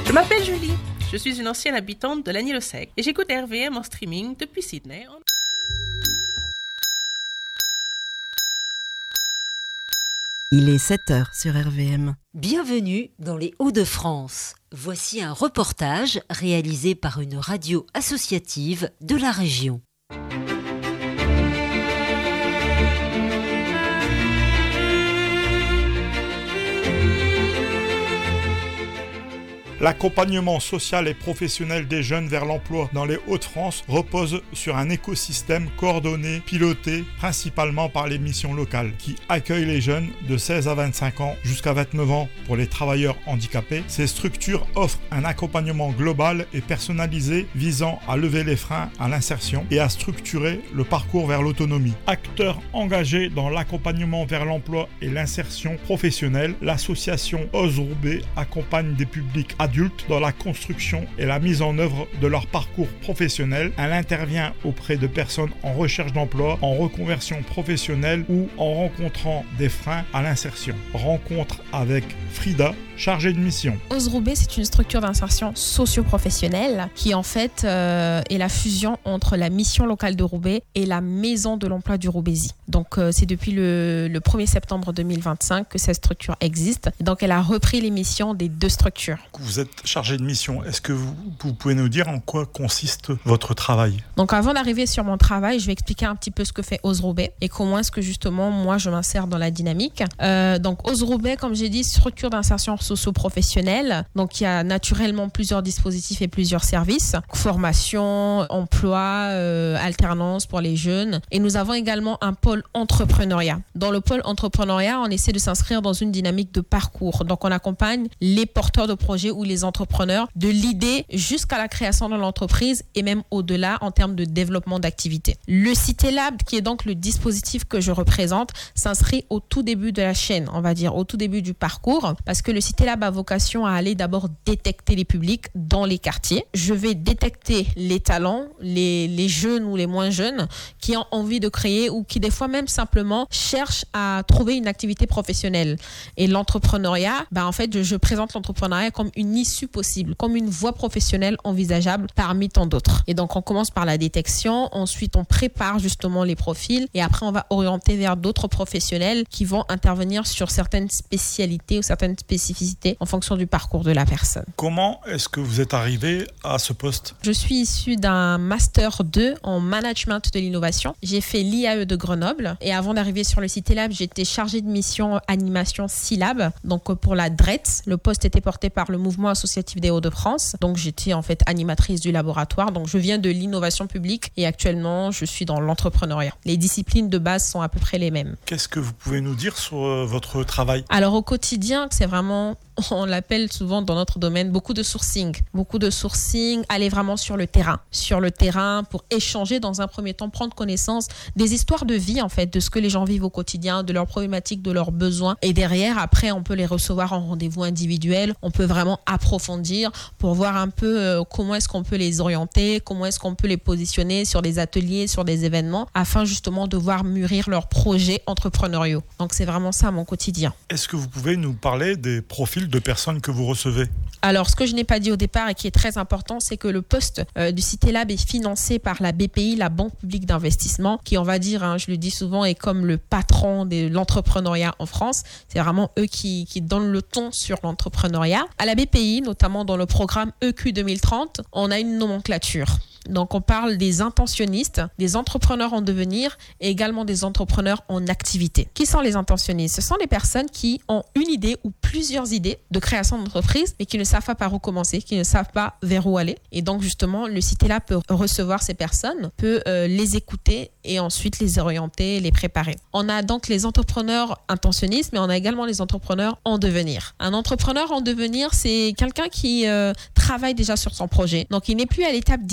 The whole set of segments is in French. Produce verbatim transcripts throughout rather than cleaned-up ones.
Je m'appelle Julie, je suis une ancienne habitante de Lagny-le-Sec et j'écoute R V M en streaming depuis Sydney. En... Il est sept heures sur R V M. Bienvenue dans les Hauts-de-France. Voici un reportage réalisé par une radio associative de la région. L'accompagnement social et professionnel des jeunes vers l'emploi dans les Hauts-de-France repose sur un écosystème coordonné, piloté principalement par les missions locales qui accueillent les jeunes de seize à vingt-cinq ans jusqu'à vingt-neuf ans pour les travailleurs handicapés. Ces structures offrent un accompagnement global et personnalisé visant à lever les freins à l'insertion et à structurer le parcours vers l'autonomie. Acteur engagé dans l'accompagnement vers l'emploi et l'insertion professionnelle, l'association Ozroubé accompagne des publics adultes dans la construction et la mise en œuvre de leur parcours professionnel. Elle intervient auprès de personnes en recherche d'emploi, en reconversion professionnelle ou en rencontrant des freins à l'insertion. Rencontre avec Frida, chargée de mission. Ozroubé, c'est une structure d'insertion socio-professionnelle qui en fait euh, est la fusion entre la mission locale de Roubaix et la maison de l'emploi du Roubaisy. Donc euh, c'est depuis le, le premier septembre deux mille vingt-cinq que cette structure existe. Donc elle a repris les missions des deux structures. Vous êtes chargée de mission. Est-ce que vous, vous pouvez nous dire en quoi consiste votre travail ? Donc avant d'arriver sur mon travail, je vais expliquer un petit peu ce que fait Ozroubé et comment est-ce que justement moi je m'insère dans la dynamique. Euh, donc Ozroubé, comme j'ai dit, structure d'insertion socio-professionnelle. Donc il y a naturellement plusieurs dispositifs et plusieurs services. Formation, emploi, euh, alternance pour les jeunes. Et nous avons également un pôle entrepreneuriat. Dans le pôle entrepreneuriat, on essaie de s'inscrire dans une dynamique de parcours. Donc on accompagne les porteurs de projets ou les entrepreneurs de l'idée jusqu'à la création de l'entreprise et même au-delà en termes de développement d'activité. Le CitéLab, qui est donc le dispositif que je représente, s'inscrit au tout début de la chaîne, on va dire au tout début du parcours, parce que le CitéLab a vocation à aller d'abord détecter les publics dans les quartiers. Je vais détecter les talents, les, les jeunes ou les moins jeunes qui ont envie de créer ou qui des fois même simplement cherchent à trouver une activité professionnelle. Et l'entrepreneuriat, bah en fait, je, je présente l'entrepreneuriat comme une issue possible, comme une voie professionnelle envisageable parmi tant d'autres. Et donc, on commence par la détection, ensuite on prépare justement les profils et après on va orienter vers d'autres professionnels qui vont intervenir sur certaines spécialités ou certaines spécificités en fonction du parcours de la personne. Comment est-ce que vous êtes arrivé à ce poste ? Je suis issue d'un Master deux en Management de l'innovation. J'ai fait l'I A E de Grenoble et avant d'arriver sur le CitéLab, j'étais chargée de mission animation SILAB. Donc pour la D R E T S, le poste était porté par le Mouvement associatif des Hauts-de-France. Donc j'étais en fait animatrice du laboratoire. Donc je viens de l'innovation publique et actuellement je suis dans l'entrepreneuriat. Les disciplines de base sont à peu près les mêmes. Qu'est-ce que vous pouvez nous dire sur euh, votre travail ? Alors au quotidien, c'est vraiment, on l'appelle souvent dans notre domaine, beaucoup de sourcing. Beaucoup de sourcing, aller vraiment sur le terrain. Sur le terrain pour échanger dans un premier temps, prendre connaissance des histoires de vie en fait, de ce que les gens vivent au quotidien, de leurs problématiques, de leurs besoins. Et derrière, après, on peut les recevoir en rendez-vous individuel. On peut vraiment approfondir pour voir un peu euh, comment est-ce qu'on peut les orienter, comment est-ce qu'on peut les positionner sur des ateliers, sur des événements, afin justement de voir mûrir leurs projets entrepreneuriaux. Donc c'est vraiment ça mon quotidien. Est-ce que vous pouvez nous parler des profils de personnes que vous recevez ? Alors, ce que je n'ai pas dit au départ et qui est très important, c'est que le poste euh, du CitéLab est financé par la B P I, la Banque publique d'investissement, qui, on va dire, hein, je le dis souvent, est comme le patron de l'entrepreneuriat en France. C'est vraiment eux qui, qui donnent le ton sur l'entrepreneuriat. À la B P I, notamment dans le programme E Q deux mille trente, on a une nomenclature. Donc, on parle des intentionnistes, des entrepreneurs en devenir et également des entrepreneurs en activité. Qui sont les intentionnistes ? Ce sont les personnes qui ont une idée ou plusieurs idées de création d'entreprise, mais qui ne savent pas par où commencer, qui ne savent pas vers où aller. Et donc, justement, le CitéLab peut recevoir ces personnes, peut euh, les écouter et ensuite les orienter, les préparer. On a donc les entrepreneurs intentionnistes, mais on a également les entrepreneurs en devenir. Un entrepreneur en devenir, c'est quelqu'un qui euh, travaille déjà sur son projet. Donc, il n'est plus à l'étape d'idée,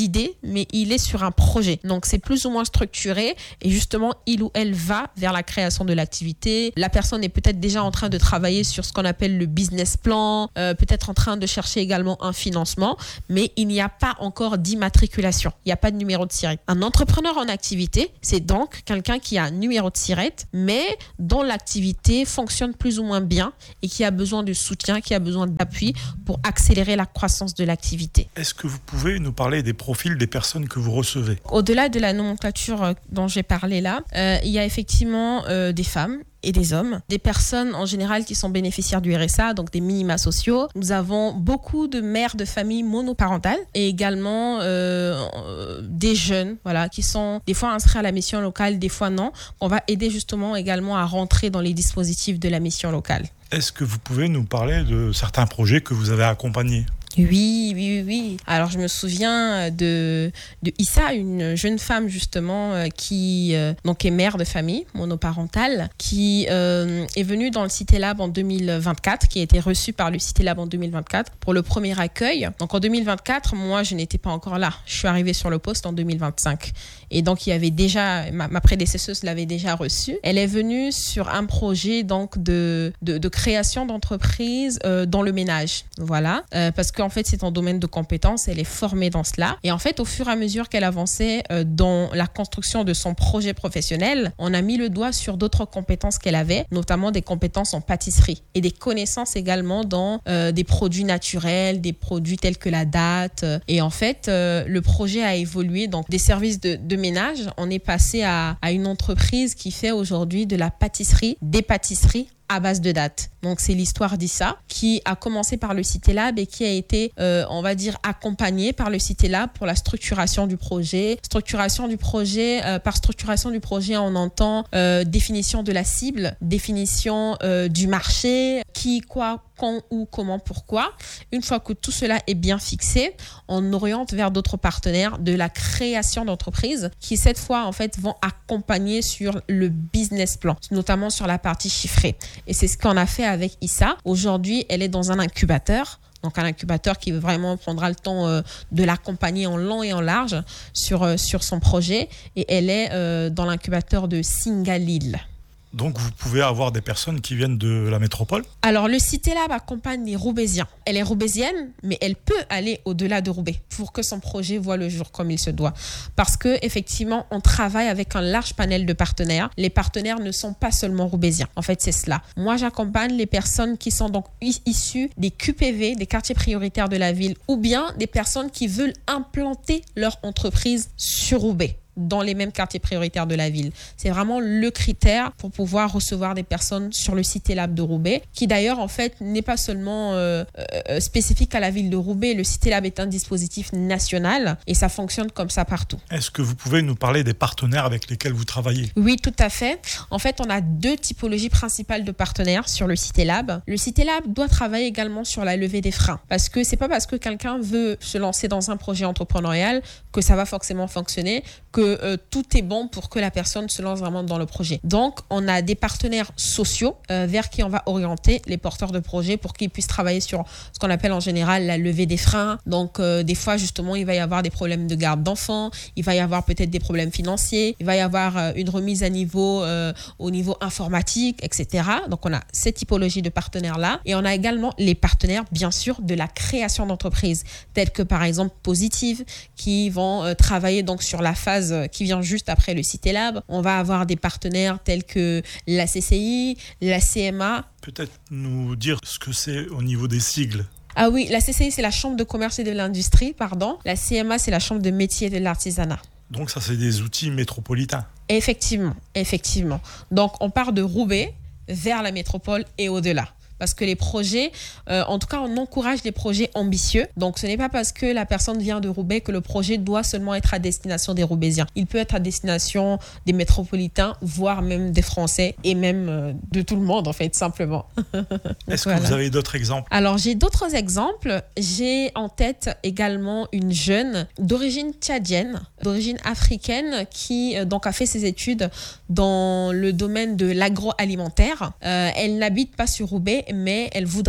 mais il est sur un projet. Donc, c'est plus ou moins structuré et justement, il ou elle va vers la création de l'activité. La personne est peut-être déjà en train de travailler sur ce qu'on appelle le business plan, euh, peut-être en train de chercher également un financement, mais il n'y a pas encore d'immatriculation. Il n'y a pas de numéro de SIRET. Un entrepreneur en activité, c'est donc quelqu'un qui a un numéro de SIRET, mais dont l'activité fonctionne plus ou moins bien et qui a besoin de soutien, qui a besoin d'appui pour accélérer la croissance de l'activité. Est-ce que vous pouvez nous parler des profils des personnes que vous recevez ? Au-delà de la nomenclature dont j'ai parlé là, euh, il y a effectivement euh, des femmes et des hommes, des personnes en général qui sont bénéficiaires du R S A, donc des minima sociaux. Nous avons beaucoup de mères de familles monoparentales et également euh, des jeunes, voilà, qui sont des fois inscrits à la mission locale, des fois non. On va aider justement également à rentrer dans les dispositifs de la mission locale. Est-ce que vous pouvez nous parler de certains projets que vous avez accompagnés ? Oui, oui, oui. Alors, je me souviens de, de Issa, une jeune femme, justement, euh, qui euh, donc est mère de famille monoparentale, qui euh, est venue dans le CitéLab en deux mille vingt-quatre, qui a été reçue par le CitéLab en deux mille vingt-quatre pour le premier accueil. Donc, en deux mille vingt-quatre, moi, je n'étais pas encore là. Je suis arrivée sur le poste en deux mille vingt-cinq. Et donc, il y avait déjà, ma, ma prédécesseuse l'avait déjà reçue. Elle est venue sur un projet donc de, de, de création d'entreprise euh, dans le ménage. Voilà. Euh, parce que en fait, c'est un domaine de compétences, elle est formée dans cela. Et en fait, au fur et à mesure qu'elle avançait euh, dans la construction de son projet professionnel, on a mis le doigt sur d'autres compétences qu'elle avait, notamment des compétences en pâtisserie et des connaissances également dans euh, des produits naturels, des produits tels que la date. Et en fait, euh, le projet a évolué. Donc, des services de, de ménage, on est passé à, à une entreprise qui fait aujourd'hui de la pâtisserie, des pâtisseries à base de dates. Donc, c'est l'histoire d'Issa qui a commencé par le CitéLab et qui a été, euh, on va dire, accompagné par le CitéLab pour la structuration du projet. Structuration du projet, euh, par structuration du projet, on entend euh, définition de la cible, définition euh, du marché, qui, quoi, quand, où, comment, pourquoi. Une fois que tout cela est bien fixé, on oriente vers d'autres partenaires de la création d'entreprises qui, cette fois, en fait, vont accompagner sur le business plan, notamment sur la partie chiffrée. Et c'est ce qu'on a fait avec Issa. Aujourd'hui, elle est dans un incubateur. Donc, un incubateur qui vraiment prendra le temps euh, de l'accompagner en long et en large sur, euh, sur son projet. Et elle est euh, dans l'incubateur de Singalil. Donc, vous pouvez avoir des personnes qui viennent de la métropole ? Alors, le CitéLab accompagne les Roubaisiens. Elle est roubaisienne, mais elle peut aller au-delà de Roubaix pour que son projet voit le jour comme il se doit. Parce qu'effectivement, on travaille avec un large panel de partenaires. Les partenaires ne sont pas seulement roubaisiens. En fait, c'est cela. Moi, j'accompagne les personnes qui sont donc issues des Q P V, des quartiers prioritaires de la ville, ou bien des personnes qui veulent implanter leur entreprise sur Roubaix, dans les mêmes quartiers prioritaires de la ville. C'est vraiment le critère pour pouvoir recevoir des personnes sur le CitéLab de Roubaix, qui d'ailleurs, en fait, n'est pas seulement euh, euh, spécifique à la ville de Roubaix. Le CitéLab est un dispositif national et ça fonctionne comme ça partout. Est-ce que vous pouvez nous parler des partenaires avec lesquels vous travaillez ? Oui, tout à fait. En fait, on a deux typologies principales de partenaires sur le CitéLab. Le CitéLab doit travailler également sur la levée des freins, parce que c'est pas parce que quelqu'un veut se lancer dans un projet entrepreneurial que ça va forcément fonctionner, que Euh, tout est bon pour que la personne se lance vraiment dans le projet. Donc, on a des partenaires sociaux euh, vers qui on va orienter les porteurs de projets pour qu'ils puissent travailler sur ce qu'on appelle en général la levée des freins. Donc, euh, des fois, justement, il va y avoir des problèmes de garde d'enfants, il va y avoir peut-être des problèmes financiers, il va y avoir euh, une remise à niveau euh, au niveau informatique, et cetera. Donc, on a cette typologie de partenaires-là. Et on a également les partenaires, bien sûr, de la création d'entreprises, tels que, par exemple, Positive, qui vont euh, travailler donc sur la phase euh, qui vient juste après le CitéLab. On va avoir des partenaires tels que la C C I, la C M A. Peut-être nous dire ce que c'est au niveau des sigles. Ah oui, la C C I, c'est la Chambre de commerce et de l'industrie, pardon. La C M A, c'est la Chambre de métier et de l'artisanat. Donc ça, c'est des outils métropolitains. Effectivement, effectivement. Donc, on part de Roubaix vers la métropole et au-delà. Parce que les projets, euh, en tout cas, on encourage les projets ambitieux. Donc, ce n'est pas parce que la personne vient de Roubaix que le projet doit seulement être à destination des Roubaisiens. Il peut être à destination des métropolitains, voire même des Français et même euh, de tout le monde, en fait, simplement. Est-ce voilà. que vous avez d'autres exemples ? Alors, j'ai d'autres exemples. J'ai en tête également une jeune d'origine tchadienne, d'origine africaine, qui euh, donc a fait ses études dans le domaine de l'agroalimentaire. Euh, elle n'habite pas sur Roubaix, mais elle voudrait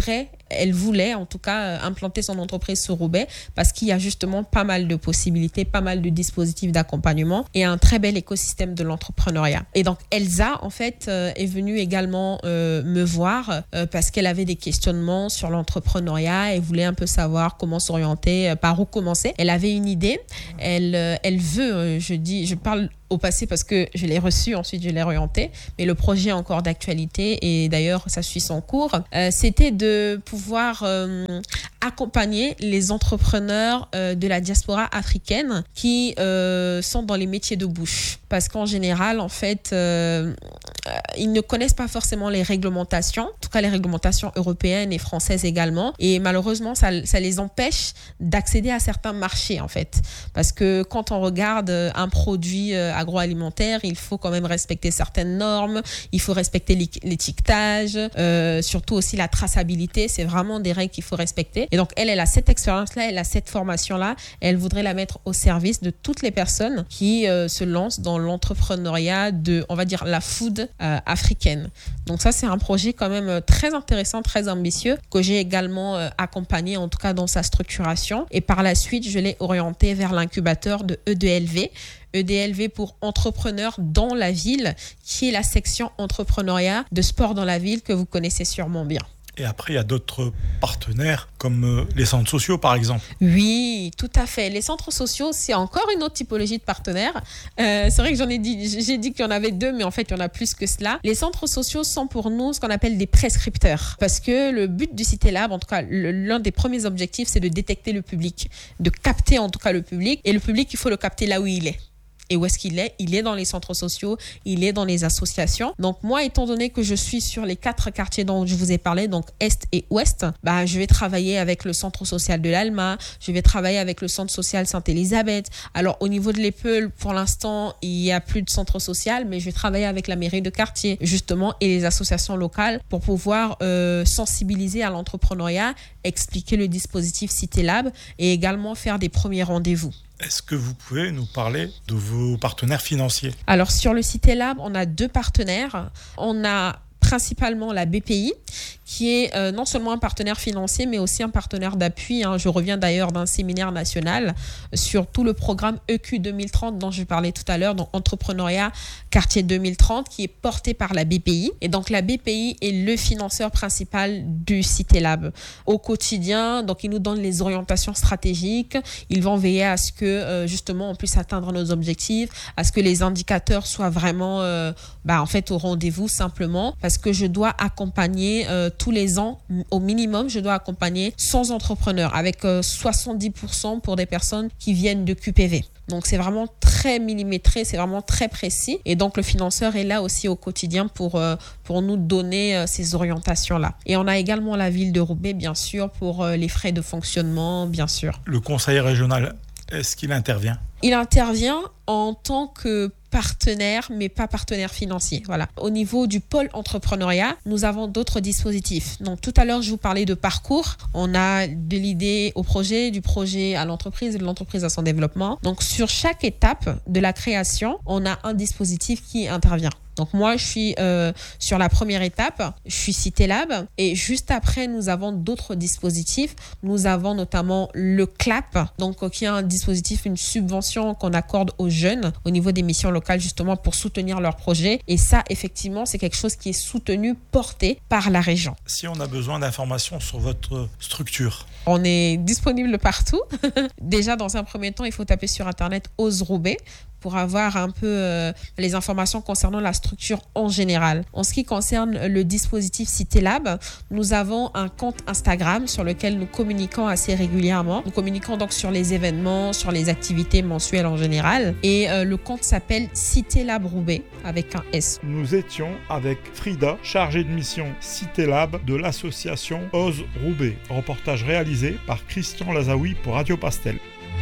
elle voulait en tout cas implanter son entreprise sur Roubaix parce qu'il y a justement pas mal de possibilités, pas mal de dispositifs d'accompagnement et un très bel écosystème de l'entrepreneuriat. Et donc Elsa en fait euh, est venue également euh, me voir euh, parce qu'elle avait des questionnements sur l'entrepreneuriat et voulait un peu savoir comment s'orienter, euh, par où commencer. Elle avait une idée, elle, euh, elle veut, euh, je dis, je parle au passé parce que je l'ai reçu, ensuite je l'ai orienté, mais le projet est encore d'actualité et d'ailleurs ça suit son cours. Euh, c'était de pouvoir euh, accompagner les entrepreneurs euh, de la diaspora africaine qui euh, sont dans les métiers de bouche. Parce qu'en général, en fait, euh, ils ne connaissent pas forcément les réglementations, en tout cas les réglementations européennes et françaises également, et malheureusement ça, ça les empêche d'accéder à certains marchés en fait. Parce que quand on regarde un produit euh, agroalimentaire, il faut quand même respecter certaines normes, il faut respecter l'étiquetage, euh, surtout aussi la traçabilité, c'est vraiment des règles qu'il faut respecter. Et donc elle, elle a cette expérience-là, elle a cette formation-là, et elle voudrait la mettre au service de toutes les personnes qui euh, se lancent dans l'entrepreneuriat de, on va dire, la food euh, africaine. Donc ça, c'est un projet quand même très intéressant, très ambitieux, que j'ai également euh, accompagné, en tout cas dans sa structuration. Et par la suite, je l'ai orienté vers l'incubateur de E D L V. E D L V pour entrepreneurs dans la ville, qui est la section entrepreneuriat de Sport dans la ville que vous connaissez sûrement bien. Et après, il y a d'autres partenaires, comme euh, les centres sociaux, par exemple. Oui, tout à fait. Les centres sociaux, c'est encore une autre typologie de partenaires. Euh, c'est vrai que j'en ai dit, j'ai dit qu'il y en avait deux, mais en fait, il y en a plus que cela. Les centres sociaux sont pour nous ce qu'on appelle des prescripteurs. Parce que le but du CitéLab, en tout cas, le, l'un des premiers objectifs, c'est de détecter le public, de capter en tout cas le public. Et le public, il faut le capter là où il est. Et où est-ce qu'il est? Il est dans les centres sociaux, il est dans les associations. Donc moi, étant donné que je suis sur les quatre quartiers dont je vous ai parlé, donc Est et Ouest, bah, je vais travailler avec le centre social de l'Alma, je vais travailler avec le centre social Sainte-Élisabeth. Alors au niveau de l'Epeul, pour l'instant, il n'y a plus de centre social, mais je vais travailler avec la mairie de quartier, justement, et les associations locales pour pouvoir euh, sensibiliser à l'entrepreneuriat, expliquer le dispositif CitéLab et également faire des premiers rendez-vous. Est-ce que vous pouvez nous parler de vos partenaires financiers? Alors, sur le CitéLab, on a deux partenaires. On a principalement la B P I, qui est euh, non seulement un partenaire financier, mais aussi un partenaire d'appui. Hein. Je reviens d'ailleurs d'un séminaire national sur tout le programme E Q deux mille trente dont je parlais tout à l'heure, donc Entrepreneuriat Quartier deux mille trente, qui est porté par la B P I. Et donc, la B P I est le financeur principal du CitéLab. Au quotidien, donc, ils nous donnent les orientations stratégiques. Ils vont veiller à ce que, euh, justement, on puisse atteindre nos objectifs, à ce que les indicateurs soient vraiment, euh, bah, en fait, au rendez-vous, simplement, parce que je dois accompagner euh, tous les ans, au minimum, je dois accompagner cent entrepreneurs avec euh, soixante-dix pour cent pour des personnes qui viennent de Q P V. Donc, c'est vraiment très millimétré, c'est vraiment très précis. Et donc, le financeur est là aussi au quotidien pour, euh, pour nous donner euh, ces orientations-là. Et on a également la ville de Roubaix, bien sûr, pour euh, les frais de fonctionnement, bien sûr. Le conseil régional, est-ce qu'il intervient? Il intervient en tant que partenaire, mais pas partenaire financier. Voilà. Au niveau du pôle entrepreneuriat, nous avons d'autres dispositifs. Donc, tout à l'heure, je vous parlais de parcours. On a de l'idée au projet, du projet à l'entreprise et de l'entreprise à son développement. Donc, sur chaque étape de la création, on a un dispositif qui intervient. Donc moi, je suis euh, sur la première étape, je suis CitéLab et juste après, nous avons d'autres dispositifs. Nous avons notamment le C L A P, donc qui est un dispositif, une subvention qu'on accorde aux jeunes au niveau des missions locales justement pour soutenir leurs projets. Et ça, effectivement, c'est quelque chose qui est soutenu, porté par la région. Si on a besoin d'informations sur votre structure, on est disponible partout. Déjà, dans un premier temps, il faut taper sur Internet Ose Roubaix pour avoir un peu euh, les informations concernant la structure en général. En ce qui concerne le dispositif CitéLab, nous avons un compte Instagram sur lequel nous communiquons assez régulièrement. Nous communiquons donc sur les événements, sur les activités mensuelles en général. Et euh, le compte s'appelle CitéLab Roubaix avec un S. Nous étions avec Frida, chargée de mission CitéLab de l'association Ose Roubaix. Reportage réalisé par Christian Lazaoui pour Radio Pastel.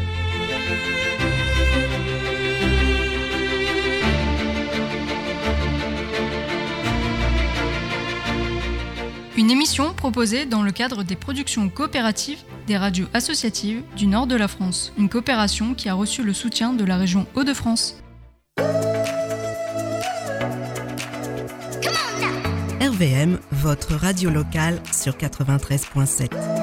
Une émission proposée dans le cadre des productions coopératives des radios associatives du nord de la France. Une coopération qui a reçu le soutien de la région Hauts-de-France. R R V M, votre radio locale sur quatre-vingt-treize virgule sept.